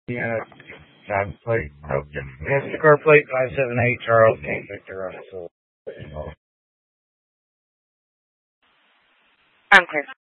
Yeah, driver's plate. Okay. Car plate 578 Charles King Victor Russell. I'm clear.